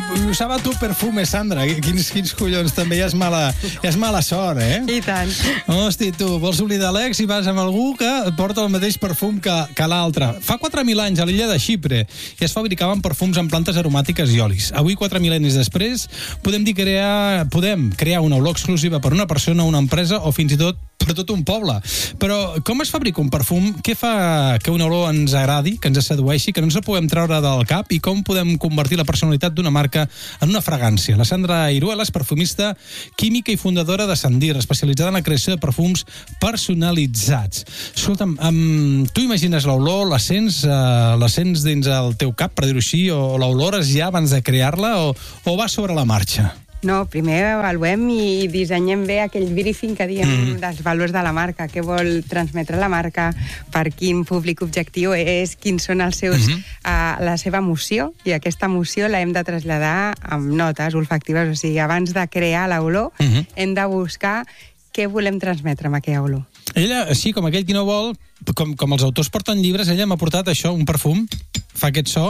usava tu perfume, Sandra. Quins collons, també ja és mala sort, eh? I tant. Hosti, tu vols oblidar l'ex i vas amb algú que porta el mateix perfum que l'altre. Fa 4.000 anys, a l'illa de Xipre, ja es fabricaven perfums amb plantes aromàtiques i olis. Avui, 4 mil·lennis després, podem crear una olor exclusiva per una persona, una empresa o fins i tot per tot un poble. Però com es fabrica un perfum? Què fa que una olor ens agradi, que ens sedueixi, que no ens la puguem treure del cap? I com podem convertir la personalitat d'una marca en una fragància? La Sandra Iruela és perfumista química i fundadora de Sandir, especialitzada en la creació de perfums personalitzats. Escolta'm, tu imagines l'olor, la sents dins el teu cap, per dir-ho així, o l'olores ja abans de crear-la, o va sobre la marxa? No, primer avaluem i dissenyem bé aquell briefing que diem dels valors de la marca, què vol transmetre la marca, per quin públic objectiu és, quins són els seus, la seva emoció, i aquesta emoció la hem de traslladar amb notes olfactives, o sigui, abans de crear l'olor, hem de buscar què volem transmetre amb aquella olor. Ella, així com aquell qui no vol, com els autors porten llibres, ella m'ha portat això, un perfum, fa aquest so,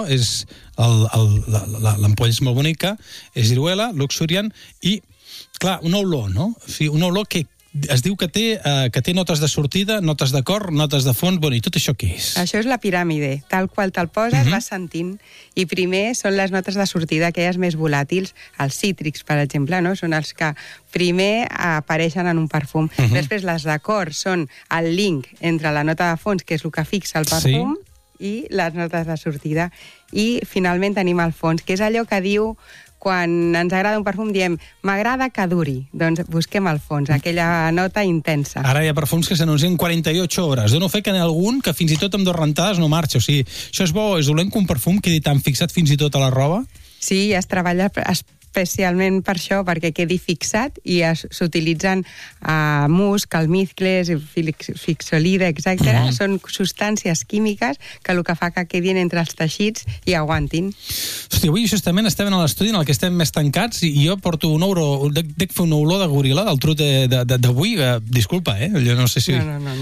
l'ampolla és molt bonica, és Iruela, Luxurian, i, clar, una olor, no? O sigui, una olor que es diu que té notes de sortida, notes de cor, notes de fons, bueno, i tot això què és? Això és la piràmide, tal qual te'l poses, vas sentint, i primer són les notes de sortida, aquelles més volàtils, els cítrics, per exemple, no? Són els que primer apareixen en un perfum. Després les de cor són el link entre la nota de fons, que és el que fixa el perfum, i les notes de sortida. I finalment tenim el fons, que és allò que diu quan ens agrada un perfum, diem, m'agrada que duri. Doncs busquem el fons, aquella nota intensa. Ara hi ha perfums que s'anuncien 48 hores. Dono fe que n'hi ha algun que fins i tot amb 2 rentades no marxa. O sigui, això és bo, és dolent que un perfum quedi tan fixat fins i tot a la roba? Sí, es treballa especialment per això, perquè quedi fixat, i s'utilitzen musc, almizcles, fixolida, etc. Són substàncies químiques que el que fa que quedin entre els teixits i aguantin. Hosti, avui justament estem en l'estudi en el que estem més tancats i jo porto dec fer una olor de goril·la del trut d'avui. Disculpa, jo no sé si...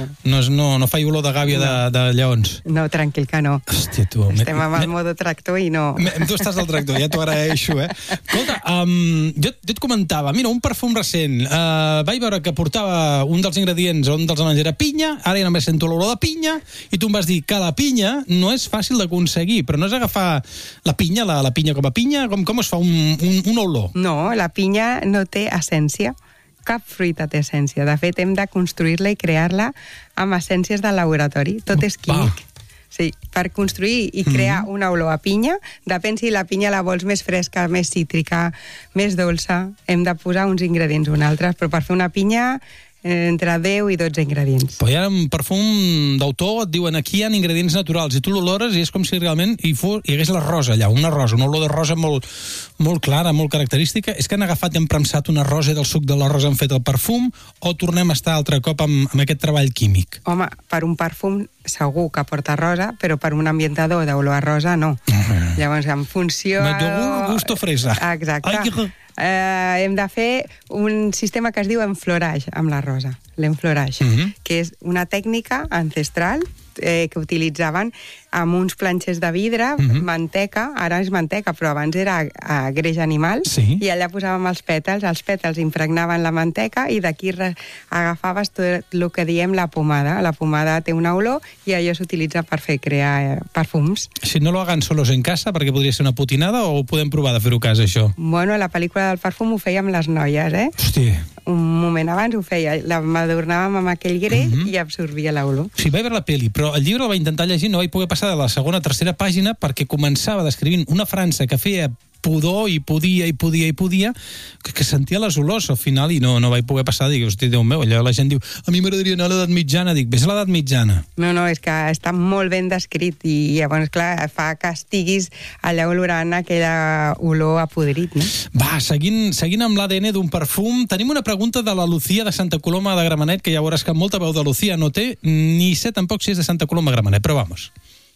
No faig olor de gàbia de lleons. No, tranquil que no. Hòstia, tu... Estem amb el modo tractor i no... Tu estàs al tractor, ja t'ho agraeixo, Escolta, jo et comentava, mira, un perfum recent, vaig veure que portava un dels ingredients, un dels elements era pinya, ara ja només sento l'olor de pinya, i tu em vas dir que la pinya no és fàcil d'aconseguir, però no és agafar la pinya com a pinya, com es fa un olor? No, la pinya no té essència. Cap fruita té essència. De fet, hem de construir-la i crear-la amb essències de laboratori. Tot és químic. Sí, per construir i crear una olor a pinya, depèn si la pinya la vols més fresca, més cítrica, més dolça, hem de posar uns ingredients o uns altres, però per fer una pinya entre 10 i 12 ingredients. Però ja en perfum d'autor et diuen aquí hi ha ingredients naturals i tu l'olores i és com si realment hi hagués la rosa allà, una olor de rosa molt clara, molt característica. És que han agafat i han premsat una rosa i del suc de la rosa han fet el perfum, o tornem a estar altre cop amb aquest treball químic? Home, per un perfum segur que porta rosa, però per un ambientador d'olor a rosa no. Llavors, en funció... Yogur gusto fresa. Exacte. Hem de fer un sistema que es diu enflorage amb la rosa, l'enflorage, que és una tècnica ancestral que utilitzaven amb uns planxers de vidre, manteca, ara és manteca, però abans era greix animal, i allà posàvem els pètals impregnaven la manteca i d'aquí agafaves tot el que diem la pomada. La pomada té una olor i allò s'utilitza per crear perfums. Si no lo hagan solos en casa, perquè podria ser una putinada, o podem provar de fer-ho a casa, això? Bueno, la pel·lícula del perfum ho fèiem les noies, Hosti. Un moment abans ho feia, l'adornàvem amb aquell greix i absorbia l'olor. Sí, vaig veure la pel·li, però el llibre el vaig intentar llegir, no vaig poder passar de la segona a tercera pàgina perquè començava descrivint una França que feia pudor i podia, que sentia les olors al final i no vaig poder passar. Dic, hosti, Déu meu, allò la gent diu, a mi m'agradaria anar a l'edat mitjana. Dic, vés a l'edat mitjana. No, és que està molt ben descrit i llavors, clar, fa que estiguis allà olorant aquella olor a podrit, no? Va, seguint amb l'ADN d'un perfum, tenim una pregunta de la Lucía de Santa Coloma de Gramenet, que ja veuràs que molta veu de Lucía no té, ni sé tampoc si és de Santa Coloma de Gramenet, però vamos.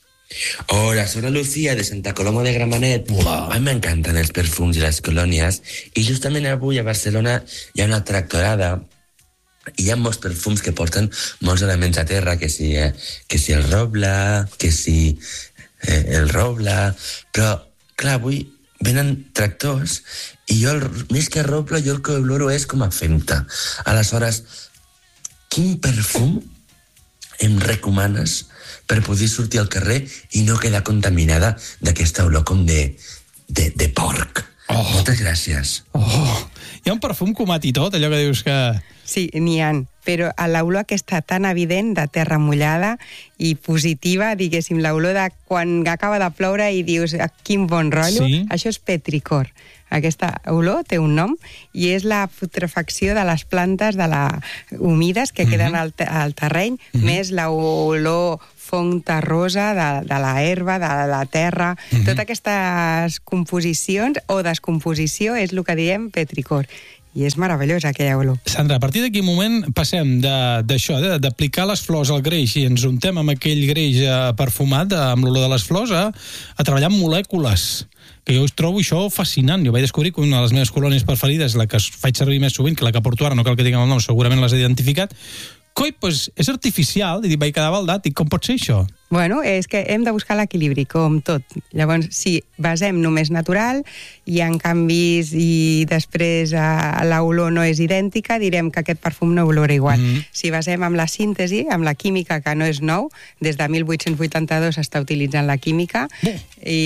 Hola, soy la Lucía de Santa Coloma de Gramenet. A mi m'encanten els perfums i les colònies i justament avui a Barcelona hi ha una tractorada i hi ha molts perfums que porten molts elements a terra, que si el roble, però clar, avui venen tractors i jo, més que roble, jo el que oloro és com a femta. Aleshores, quin perfum em recomanes per poder sortir al carrer i no quedar contaminada d'aquesta olor com de porc? Moltes gràcies. Hi ha un perfum comat i tot, allò que dius que... Sí, n'hi ha, però l'olor aquesta tan evident de terra mullada i positiva, diguéssim, l'olor de quan acaba de ploure i dius quin bon rotllo, això és petricor. Aquesta olor té un nom i és la putrefacció de les plantes humides que queden al terreny, més l'olor fong terrosa de la herba, de la terra. Totes aquestes composicions o descomposició és el que diem petricor. I és meravellosa aquella olor. Sandra, a partir d'aquí moment passem d'això, d'aplicar les flors al greix i ens untem amb aquell greix perfumat, amb l'olor de les flors, a treballar amb molècules, que jo us trobo això fascinant. Jo vaig descobrir que una de les meves colònies preferides, la que faig servir més sovint, que la que porto ara, no cal que tinguem el nom, segurament l'has identificat, doncs és artificial, i vaig quedar baldat, i com pot ser això? Bueno, és que hem de buscar l'equilibri, com tot. Llavors, si basem només natural, hi ha canvis i després l'olor no és idèntica, direm que aquest perfum no olora igual. Si basem amb la síntesi, amb la química, que no és nou, des de 1882 s'està utilitzant la química, i